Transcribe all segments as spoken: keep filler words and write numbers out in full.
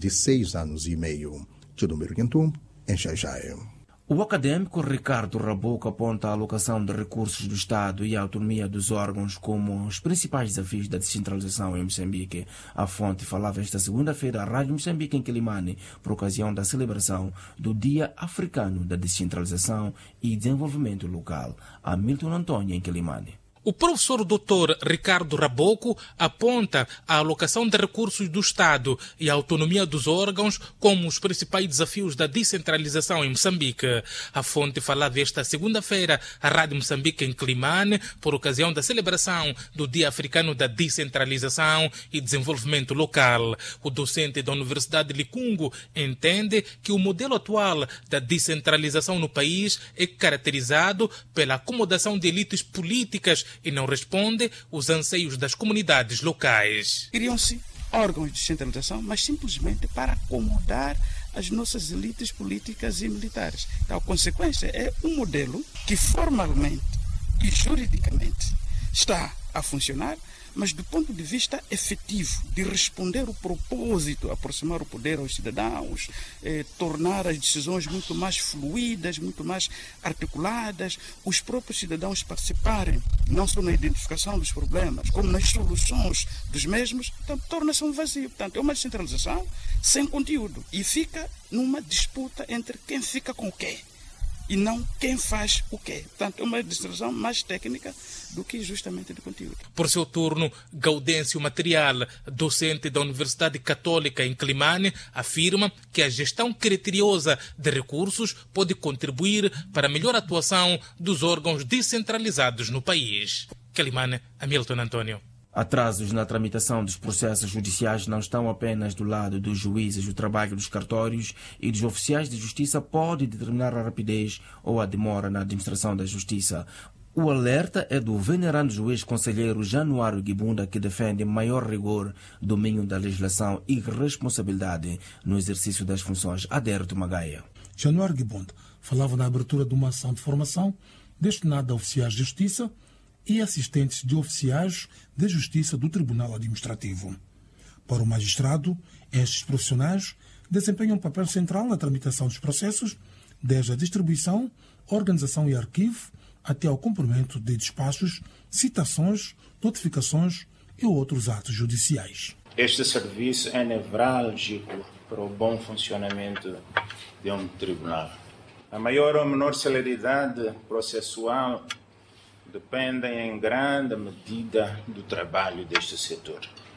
de seis anos e meio. Chidomiro Quintum, em Xai-Xai. O acadêmico Ricardo Raboco aponta a alocação de recursos do Estado e a autonomia dos órgãos como os principais desafios da descentralização em Moçambique. A fonte falava esta segunda-feira à Rádio Moçambique em Quilimane, por ocasião da celebração do Dia Africano da Descentralização e Desenvolvimento Local. Hamilton Antônio em Quilimane. O professor doutor Ricardo Raboco aponta a alocação de recursos do Estado e a autonomia dos órgãos como os principais desafios da descentralização em Moçambique. A fonte falava esta segunda-feira à Rádio Moçambique em Quilimane, por ocasião da celebração do Dia Africano da Descentralização e Desenvolvimento Local. O docente da Universidade de Licungo entende que o modelo atual da descentralização no país é caracterizado pela acomodação de elites políticas e não responde aos anseios das comunidades locais. Criam-se órgãos de descentralização, mas simplesmente para acomodar as nossas elites políticas e militares. Então, a consequência é um modelo que formalmente e juridicamente está a funcionar, mas do ponto de vista efetivo, de responder o propósito, aproximar o poder aos cidadãos, eh, tornar as decisões muito mais fluídas, muito mais articuladas, os próprios cidadãos participarem, não só na identificação dos problemas, como nas soluções dos mesmos, então torna-se um vazio. Portanto, é uma descentralização sem conteúdo e fica numa disputa entre quem fica com o quê e não quem faz o quê. Portanto, é uma descentralização mais técnica do que justamente de conteúdo. Por seu turno, Gaudêncio Material, docente da Universidade Católica em Quilimane, afirma que a gestão criteriosa de recursos pode contribuir para a melhor atuação dos órgãos descentralizados no país. Quilimane, Hamilton Antônio. Atrasos na tramitação dos processos judiciais não estão apenas do lado dos juízes. O trabalho dos cartórios e dos oficiais de justiça pode determinar a rapidez ou a demora na administração da justiça. O alerta é do venerando juiz conselheiro Januário Gibunda, que defende maior rigor, domínio da legislação e responsabilidade no exercício das funções. Adérito Magaia. Januário Gibunda falava na abertura de uma ação de formação destinada a oficiais de justiça e assistentes de oficiais de justiça do Tribunal Administrativo. Para o magistrado, estes profissionais desempenham um papel central na tramitação dos processos, desde a distribuição, organização e arquivo, até ao cumprimento de despachos, citações, notificações e outros atos judiciais. Este serviço é nevrálgico para o bom funcionamento de um tribunal. A maior ou menor celeridade processual dependem em grande medida do trabalho deste setor.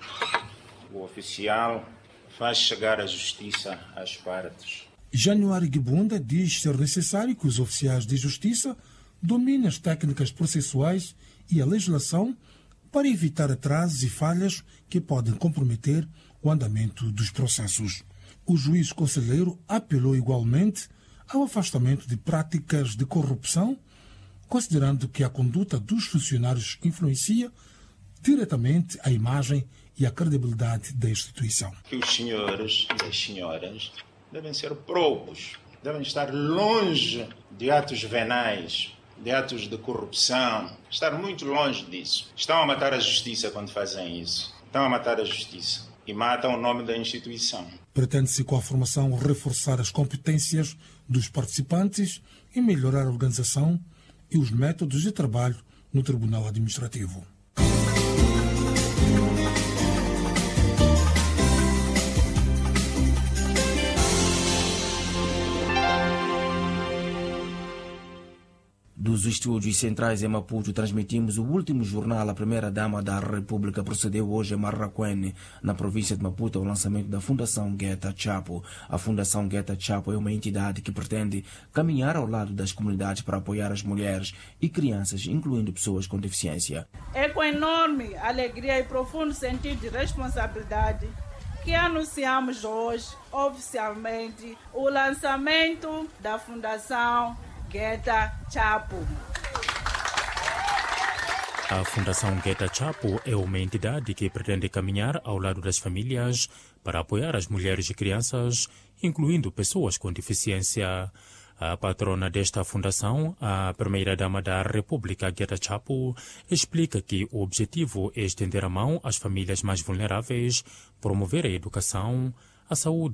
O oficial faz chegar a justiça às partes. Januário Gibunda diz ser necessário que os oficiais de justiça dominem as técnicas processuais e a legislação para evitar atrasos e falhas que podem comprometer o andamento dos processos. O juiz conselheiro apelou igualmente ao afastamento de práticas de corrupção, considerando que a conduta dos funcionários influencia diretamente a imagem e a credibilidade da instituição. Que os senhores e as senhoras devem ser próprios, devem estar longe de atos venais, de atos de corrupção, estar muito longe disso. Estão a matar a justiça quando fazem isso. Estão a matar a justiça e matam o nome da instituição. Pretende-se com a formação reforçar as competências dos participantes e melhorar a organização e os métodos de trabalho no Tribunal Administrativo. Dos estúdios centrais em Maputo, transmitimos o último jornal. A primeira-dama da República procedeu hoje em Marraquene, na província de Maputo, ao lançamento da Fundação Geta Chapo. A Fundação Geta Chapo é uma entidade que pretende caminhar ao lado das comunidades para apoiar as mulheres e crianças, incluindo pessoas com deficiência. É com enorme alegria e profundo sentido de responsabilidade que anunciamos hoje, oficialmente, o lançamento da Fundação Geta Chapo. A Fundação Geta Chapo é uma entidade que pretende caminhar ao lado das famílias para apoiar as mulheres e crianças, incluindo pessoas com deficiência. A patrona desta fundação, a primeira-dama da República, Geta Chapo, explica que o objetivo é estender a mão às famílias mais vulneráveis, promover a educação, a saúde